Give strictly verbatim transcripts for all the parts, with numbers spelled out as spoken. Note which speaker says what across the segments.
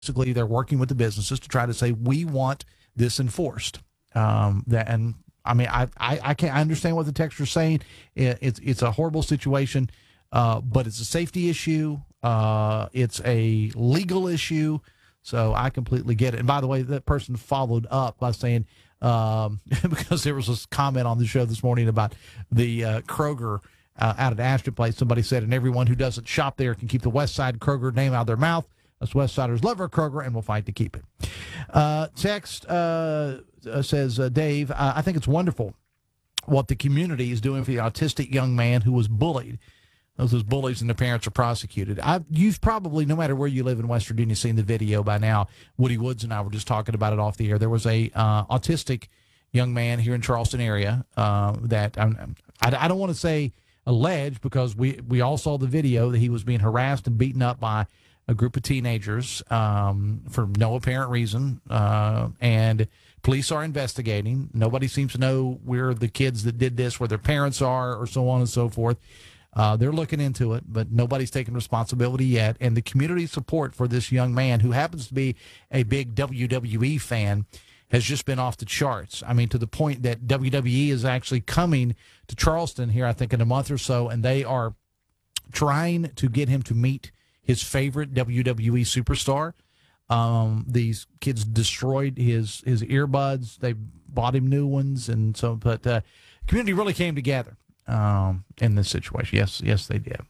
Speaker 1: basically they're working with the businesses to try to say, we want this enforced. Um, that and I mean, I, I, I can't I understand what the texter is saying. It, it's it's a horrible situation, uh, but it's a safety issue. Uh, it's a legal issue. So I completely get it. And by the way, that person followed up by saying, um, because there was this comment on the show this morning about the uh, Kroger uh, out at Ashton Place. Somebody said, and everyone who doesn't shop there can keep the West Side Kroger name out of their mouth. Us West Siders love our Kroger and will fight to keep it. Uh, text uh, uh, says, uh, Dave, uh, I think it's wonderful what the community is doing for the autistic young man who was bullied. Those bullies and their parents are prosecuted. I've, you've probably, no matter where you live in West Virginia, seen the video by now. Woody Woods and I were just talking about it off the air. There was a uh, autistic young man here in Charleston area uh, that um, I, I don't want to say alleged, because we, we all saw the video that he was being harassed and beaten up by a group of teenagers um, for no apparent reason. Uh, and police are investigating. Nobody seems to know where the kids that did this, where their parents are, or so on and so forth. Uh, they're looking into it, but nobody's taking responsibility yet. And the community support for this young man, who happens to be a big W W E fan, has just been off the charts. I mean, to the point that W W E is actually coming to Charleston here, I think, in a month or so, and they are trying to get him to meet his favorite W W E superstar. Um, these kids destroyed his his earbuds. They bought him new ones, and so, but uh, community really came together um, in this situation. Yes, yes, they did.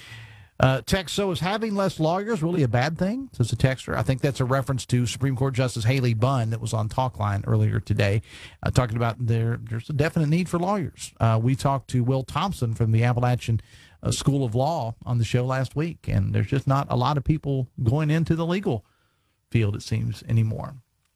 Speaker 1: Uh, text, so is having less lawyers really a bad thing? Says the texter. I think that's a reference to Supreme Court Justice Haley Bunn that was on Talkline earlier today, uh, talking about there. There's a definite need for lawyers. Uh, we talked to Will Thompson from the Appalachian uh, School of Law on the show last week, and there's just not a lot of people going into the legal field, it seems, anymore.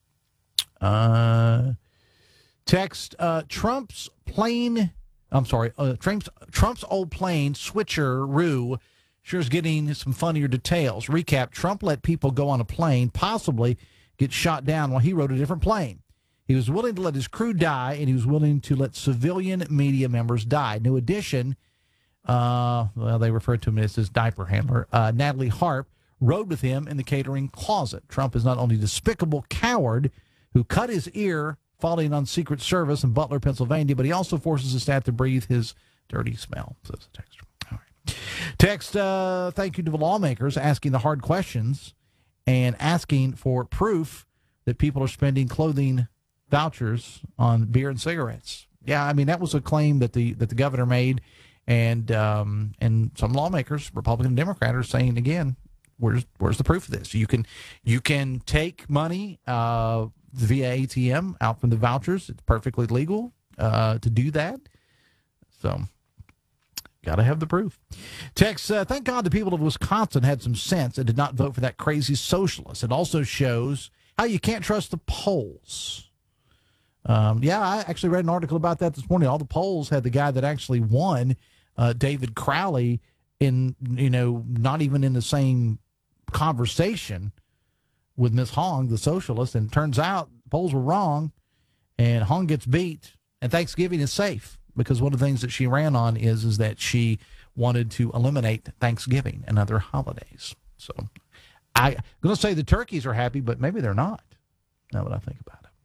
Speaker 1: Uh, text, uh, Trump's plane, I'm sorry, uh, Trump's, Trump's old plane switcheroo sure is getting some funnier details. Recap, Trump let people go on a plane, possibly get shot down while he rode a different plane. He was willing to let his crew die, and he was willing to let civilian media members die. New addition, uh, well, they refer to him as his diaper handler, uh, Natalie Harp, rode with him in the catering closet. Trump is not only a despicable coward who cut his ear falling on Secret Service in Butler, Pennsylvania, but he also forces his staff to breathe his dirty smell, says the texter. All right. Text, uh, thank you to the lawmakers asking the hard questions and asking for proof that people are spending clothing vouchers on beer and cigarettes. Yeah, I mean, that was a claim that the that the governor made, and um, and some lawmakers, Republican and Democrat, are saying again, Where's where's the proof of this? You can you can take money uh, via A T M out from the vouchers. It's perfectly legal uh, to do that. So, got to have the proof. Text, uh, thank God the people of Wisconsin had some sense and did not vote for that crazy socialist. It also shows how you can't trust the polls. Um, yeah, I actually read an article about that this morning. All the polls had the guy that actually won, uh, David Crowley, in, you know, not even in the same conversation with Miss Hong, the socialist, and it turns out polls were wrong, and Hong gets beat, and Thanksgiving is safe, because one of the things that she ran on is is that she wanted to eliminate Thanksgiving and other holidays. So I'm going to say the turkeys are happy, but maybe they're not, now that I think about it.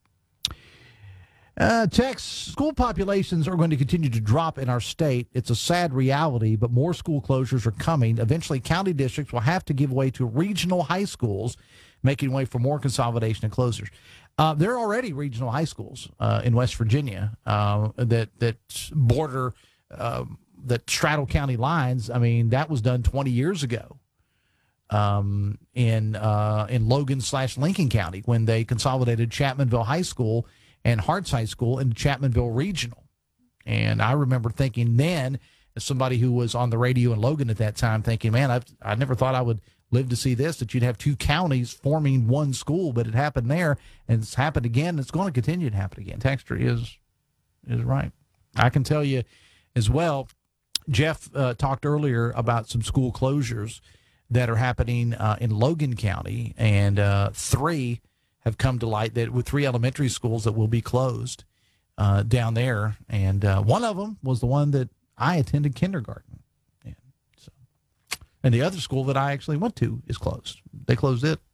Speaker 1: Uh, text, school populations are going to continue to drop in our state. It's a sad reality, but more school closures are coming. Eventually, county districts will have to give way to regional high schools, making way for more consolidation and closures. Uh, there are already regional high schools uh, in West Virginia uh, that that border, uh, that straddle county lines. I mean, that was done twenty years ago um, in uh, in Logan slash Lincoln County when they consolidated Chapmanville High School and Harts High School into Chapmanville Regional. And I remember thinking then, as somebody who was on the radio in Logan at that time, thinking, man, I I never thought I would live to see this, that you'd have two counties forming one school, but it happened there, and it's happened again. It's going to continue to happen again. Texter is is right. I can tell you as well, Jeff uh, talked earlier about some school closures that are happening uh, in Logan County, and uh, three have come to light, that with three elementary schools that will be closed uh, down there. And uh, one of them was the one that I attended kindergarten. And, so, and the other school that I actually went to is closed. They closed it